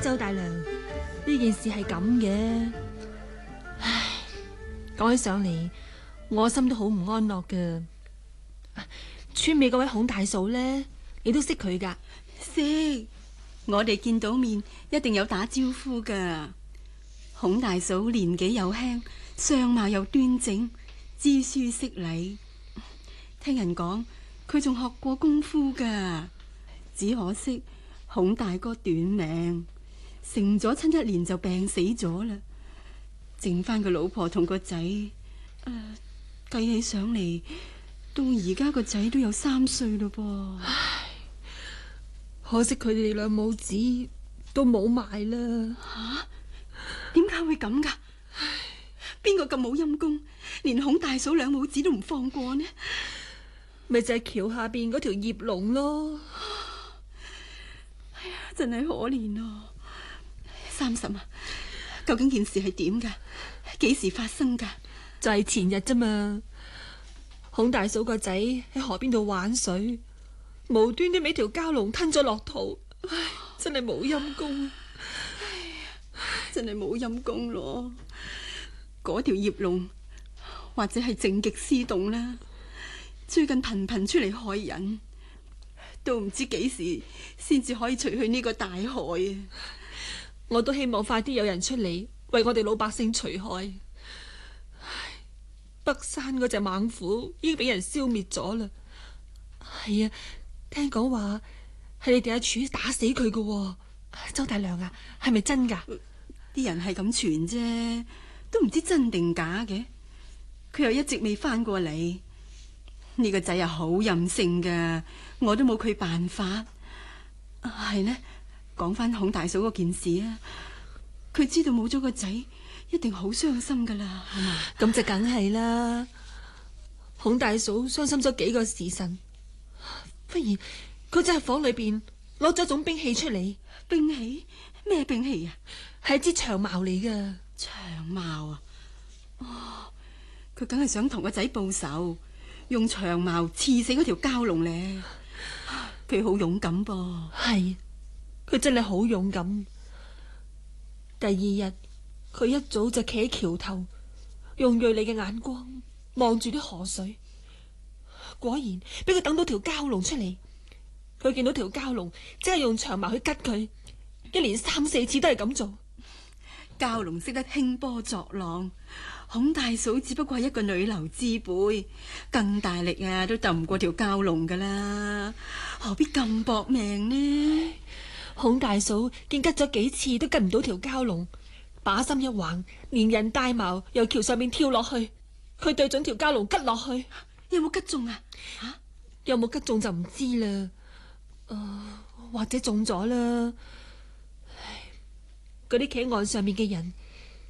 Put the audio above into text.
周大娘，呢件事係咁嘅。唉，講起上嚟，我心都好唔安樂噶。村尾嗰位孔大嫂呢，你都識佢噶？ 識，我哋見到面一定有打招呼噶。孔大嫂年紀又輕，相貌又端正，知書識禮。聽人講佢仲學過功夫噶，只可惜孔大哥短命，成咗親1年就病死咗啦，剩翻個老婆同個仔。計起上嚟，到而家個仔都有3歲咯噃。 唉，可惜佢哋兩母子都冇埋啦。 吓？點解會咁噶？邊個咁冇陰功，連孔大嫂兩母子都唔放過呢？ 咪就係橋下邊嗰條葉龍咯。 哎呀，真係可憐咯。30啊，究竟件事係點噶？幾時發生噶？ 就係前日啫嘛。孔大嫂個仔喺河邊度玩水，無端端俾條蛟龍吞咗落肚。唉，真係冇陰功。 真係冇陰功咯！嗰條葉龍或者係正極思動啦，最近頻頻出嚟害人，都唔知幾時先至可以除去呢個大害啊！ 我都希望快啲有人出嚟為我哋老百姓除害。唉，北山嗰隻猛虎已經俾人消滅咗啦。係啊，聽講話係你哋阿柱打死佢噶。周大娘啊，係咪真噶？ 啲人係咁傳啫，都唔知真定假嘅。佢又一直未翻過嚟，呢個仔又好任性噶，我都冇佢辦法。係呢，講翻孔大嫂嗰件事啊，佢知道冇咗個仔，一定好傷心噶啦，係嘛？ 咁就梗係啦。孔大嫂傷心咗幾個時辰，忽然佢就喺房裏邊攞咗一種兵器出嚟。 兵器？咩兵器啊？ 係一支長矛嚟噶。 長矛啊！哦，佢梗係想同個仔報仇，用長矛刺死嗰條蛟龍咧。佢好勇敢噃。 係，佢真係好勇敢。第二日，佢一早就企喺橋頭，用銳利嘅眼光望住啲河水。果然俾佢等到條蛟龍出嚟。佢見到條蛟龍，即係用長矛去吉佢，一連3、4次都係咁做。 蛟龍識得興波作浪，孔大嫂只不過係一個女流之輩，更大力啊都鬥唔過條蛟龍噶啦，何必咁搏命呢？ 孔大嫂見吉咗幾次都吉唔到條蛟龍，把心一橫，連人帶矛由橋上面跳落去。佢對準條蛟龍吉落去， 有冇吉中啊？ 吓，有冇吉中就唔知啦。或者中咗啦。嗰啲企喺岸上面嘅人